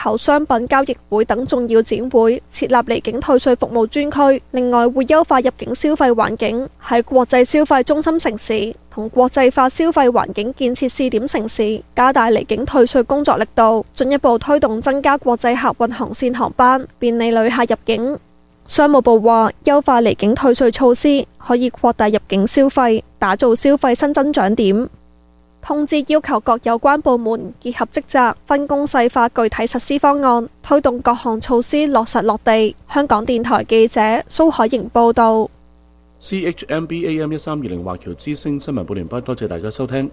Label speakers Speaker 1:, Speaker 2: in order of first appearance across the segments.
Speaker 1: 口商品交易會等重要展會，設立離境退稅服務專區。另外會優化入境消費環境，喺國際消費中心城市同國際化消費環境建設試點城市，加大離境退稅工作力度，進一步推動增加國際客運航線航班，便利旅客入境。商務部話，優化離境退稅措施可以擴大入境消費，打造消費新增長點。通知要求各有關部門結合職責，分工細化具體實施方案，推動各項措施落實落地。香港電台記者蘇海瑩報道。
Speaker 2: CHMB AM1320華僑之聲新聞報完畢，多謝大家收聽。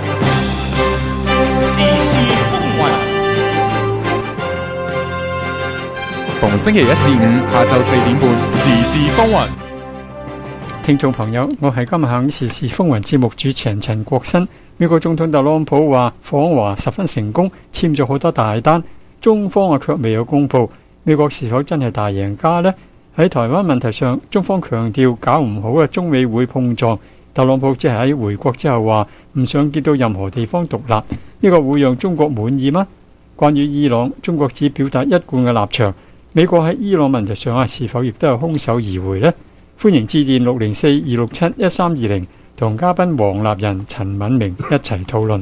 Speaker 3: 時事風雲，
Speaker 4: 逢星期一至五下晝4點半，時事風雲。
Speaker 5: 聽眾朋友，我係今日響時事風雲節目主持人陳國新。美國總統特朗普話訪華十分成功，簽咗好多大單，中方卻未有公布。美國是否真係大贏家呢？喺台灣問題上，中方強調搞唔好嘅中美會碰撞。特朗普只係喺回國之後話唔想見到任何地方獨立，呢個會讓中國滿意嗎？關於伊朗，中國只表達一貫嘅立場。美國喺伊朗問題上是否亦都係空手而回呢？歡迎致電604-267-1320，同嘉賓黃立仁、陳敏明一齊討論。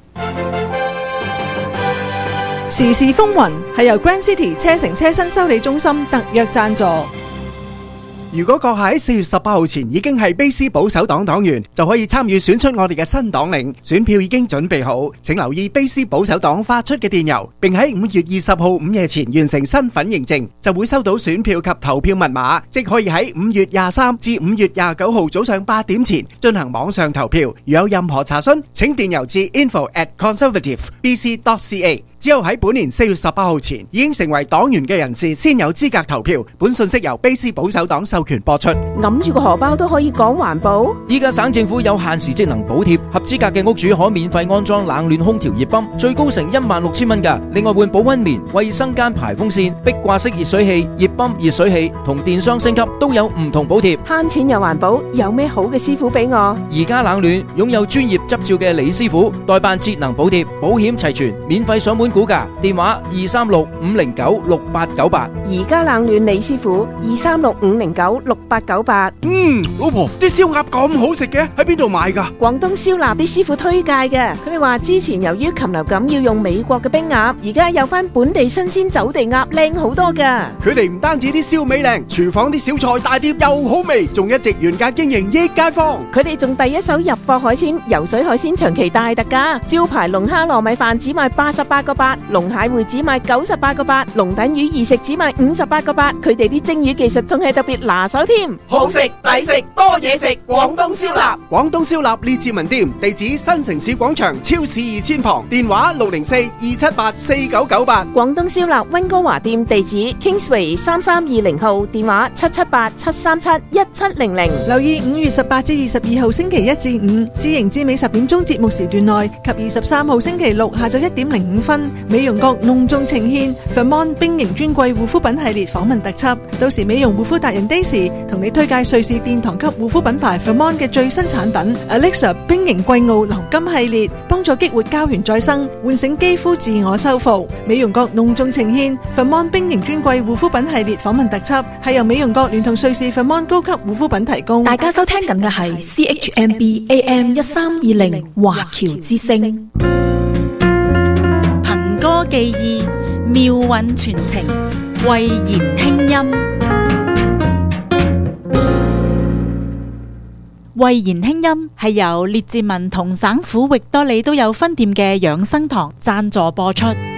Speaker 6: 時事風雲係由 Grand City 車城車身修理中心特約贊助。
Speaker 7: 如果閣下喺4月18號前已經係卑斯保守黨黨員，就可以參與選出我哋嘅新黨領。選票已經準備好，請留意卑斯保守黨發出嘅電郵，並喺5月20號午夜前完成身份認證，就會收到選票及投票密碼，即可以喺5月23至5月29號早上8點前進行網上投票。如有任何查詢，請電郵至 info@conservativebc.ca。只有喺本年4月18號前已經成為黨員嘅人士先有資格投票。本信息由卑斯保守黨授權播出。
Speaker 6: 揞住個荷包都可以講環保。
Speaker 8: 依家省政府有限時節能補貼，合資格嘅屋主可免費安裝冷暖空調熱泵，最高成16,000蚊㗎。另外換保溫棉、衛生間排風扇、壁掛式熱水器、熱泵、熱水器同電箱升級都有唔同補貼。
Speaker 6: 慳錢又環保，有咩好嘅師傅俾我？
Speaker 8: 而家冷暖擁有專業執照嘅李師傅，代辦節能補貼，保險齊全，免費上門估價，電話236-509-6898。
Speaker 6: 而家冷暖李師傅236-509-6898。
Speaker 7: 老婆，啲燒鴨咁好食嘅，喺邊度買㗎？
Speaker 6: 廣東燒臘啲師傅推介嘅，佢哋話之前由於禽流感要用美國嘅冰鴨，而家有翻本地新鮮走地鴨，靚好多㗎。
Speaker 7: 佢哋唔單止啲燒味靚，廚房啲小菜大碟又好味，仲一直原價經營益街坊。
Speaker 6: 佢哋仲第一手入貨海鮮，游水海鮮長期大特價，招牌龍蝦糯米飯只賣88個8，龍蟹會只賣98個8，龍躉魚二食只賣58個8。佢哋啲蒸魚技術仲係特別拿手添，
Speaker 7: 好食抵食多嘢食。廣東燒臘，廣東燒臘列治文店，地址新城市廣場超市2000旁，電話604-278-4998。
Speaker 6: 廣東燒臘溫哥華店地址 Kingsway 3320號，電話778-737-1700。
Speaker 9: 留意5月18至22號星期1至5，知型知美10點鐘節目時段內及23號星期6下晝1點05分，美容閣隆重呈獻 Vermont 冰型專櫃護膚品系列訪問特輯。到時美容護膚達人 Daisy 同你推介瑞士殿堂級護膚品牌 Vermont 嘅最新產品 Alexa 冰型貴澳流金系列，幫助激活膠原再生，喚醒肌膚自我修復。美容閣隆重呈獻 Vermont 冰型專櫃護膚品系列訪問特輯，係由美容閣聯同瑞士 Vermont 高級護膚品提供。
Speaker 10: 大家收聽緊嘅係 CHMB AM1320 華僑之聲。
Speaker 11: 憑歌寄意，妙韻傳情，慧言輕音。慧言輕音係由列治文同省府域多利都有分店嘅養生堂贊助播出。